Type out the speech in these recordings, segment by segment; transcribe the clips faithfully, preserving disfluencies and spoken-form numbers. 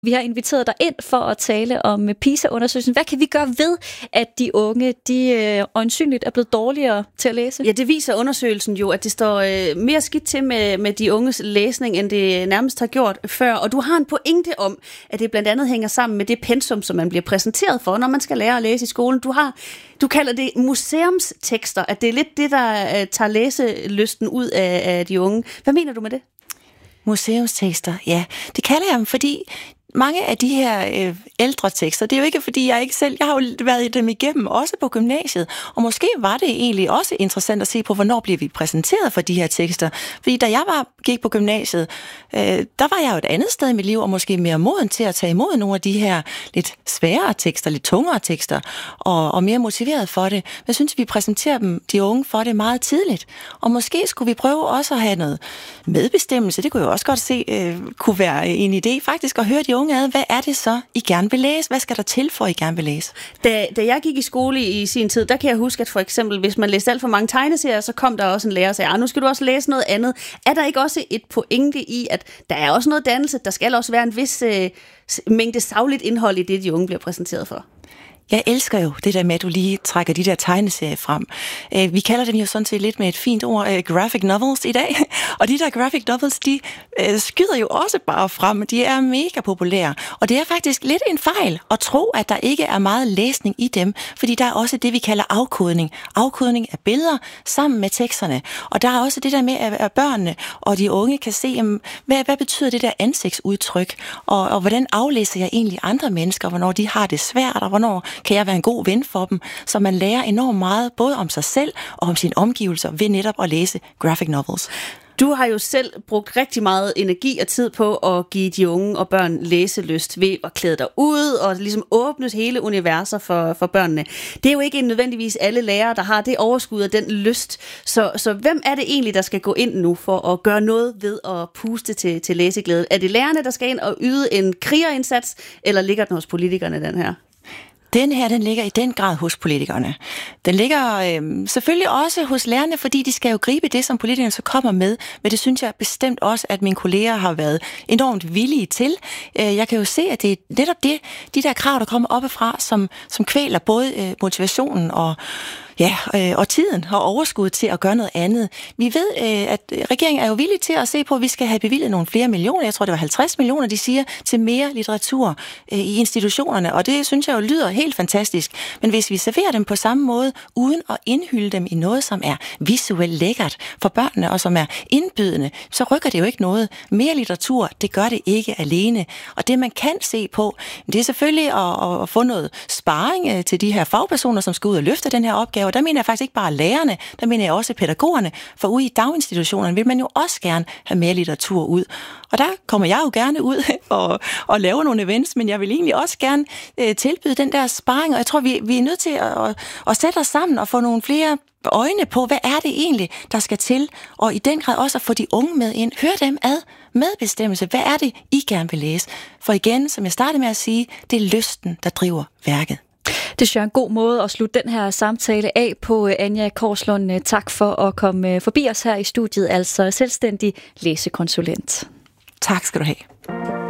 Vi har inviteret dig ind for at tale om PISA-undersøgelsen. Hvad kan vi gøre ved, at de unge, de øh, øjensynligt er blevet dårligere til at læse? Ja, det viser undersøgelsen jo, at det står øh, mere skidt til med, med de unges læsning, end det nærmest har gjort før. Og du har en pointe om, at det blandt andet hænger sammen med det pensum, som man bliver præsenteret for, når man skal lære at læse i skolen. Du har, du kalder det museumstekster, at det er lidt det, der øh, tager læselysten ud af, af de unge. Hvad mener du med det? Museumstekster, ja. Det kalder jeg dem, fordi mange af de her øh, ældre tekster, det er jo ikke, fordi jeg ikke selv, jeg har jo været dem igennem, også på gymnasiet, og måske var det egentlig også interessant at se på, hvornår bliver vi præsenteret for de her tekster. Fordi da jeg var, gik på gymnasiet, øh, der var jeg jo et andet sted i mit liv, og måske mere moden til at tage imod nogle af de her lidt sværere tekster, lidt tungere tekster, og, og mere motiveret for det. Men jeg synes, vi præsenterer dem, de unge, for det meget tidligt. Og måske skulle vi prøve også at have noget medbestemmelse, det kunne jeg også godt se, øh, kunne være en idé faktisk, at høre de unge ad, hvad er det så, I gerne vil læse? Hvad skal der til, for I gerne vil læse? Da, da jeg gik i skole i sin tid, der kan jeg huske, at for eksempel, hvis man læste alt for mange tegneserier, så kom der også en lærer og sagde, nu skal du også læse noget andet. Er der ikke også et pointe i, at der er også noget dannelse, der skal også være en vis øh, mængde sagligt indhold i det, de unge bliver præsenteret for? Jeg elsker jo det der med, at du lige trækker de der tegneserier frem. Vi kalder dem jo sådan set lidt med et fint ord, graphic novels i dag. Og de der graphic novels, de skyder jo også bare frem. De er mega populære. Og det er faktisk lidt en fejl at tro, at der ikke er meget læsning i dem. Fordi der er også det, vi kalder afkodning. Afkodning af billeder sammen med teksterne. Og der er også det der med, at børnene og de unge kan se, hvad, hvad betyder det der ansigtsudtryk? Og, og hvordan aflæser jeg egentlig andre mennesker, hvornår de har det svært, og hvornår kan jeg være en god ven for dem, så man lærer enormt meget, både om sig selv og om sine omgivelser, ved netop at læse graphic novels. Du har jo selv brugt rigtig meget energi og tid på at give de unge og børn læselyst ved at klæde dig ud og ligesom åbne hele universer for, for børnene. Det er jo ikke nødvendigvis alle lærere, der har det overskud og den lyst. Så, så hvem er det egentlig, der skal gå ind nu for at gøre noget ved at puste til, til læseglæde? Er det lærerne, der skal ind og yde en krigerindsats, eller ligger den hos politikerne, den her? Den her, den ligger i den grad hos politikerne. Den ligger øh, selvfølgelig også hos lærerne, fordi de skal jo gribe det, som politikerne så kommer med. Men det synes jeg bestemt også, at mine kolleger har været enormt villige til. Øh, jeg kan jo se, at det er netop det, de der krav, der kommer oppefra, som, som kvæler både øh, motivationen og Ja, øh, og tiden og overskud til at gøre noget andet. Vi ved, øh, at regeringen er jo villig til at se på, at vi skal have bevilget nogle flere millioner. Jeg tror, det var halvtreds millioner, de siger, til mere litteratur øh, i institutionerne. Og det synes jeg jo lyder helt fantastisk. Men hvis vi serverer dem på samme måde, uden at indhylde dem i noget, som er visuelt lækkert for børnene, og som er indbydende, så rykker det jo ikke noget. Mere litteratur, det gør det ikke alene. Og det, man kan se på, det er selvfølgelig at, at få noget sparring til de her fagpersoner, som skal ud og løfte den her opgave. Og der mener jeg faktisk ikke bare lærerne, der mener jeg også pædagogerne, for ude i daginstitutionerne vil man jo også gerne have mere litteratur ud. Og der kommer jeg jo gerne ud og, og lave nogle events, men jeg vil egentlig også gerne øh, tilbyde den der sparring, og jeg tror, vi, vi er nødt til at, at, at sætte os sammen og få nogle flere øjne på, hvad er det egentlig, der skal til, og i den grad også at få de unge med ind. Hør dem ad, medbestemmelse. Hvad er det, I gerne vil læse? For igen, som jeg startede med at sige, det er lysten, der driver værket. Det synes jeg er en god måde at slutte den her samtale af på. Anja Korslund, tak for at komme forbi os her i studiet, altså selvstændig læsekonsulent. Tak skal du have.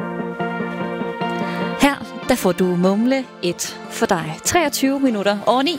Her der får du Mumle et for dig. treogtyve minutter over ni.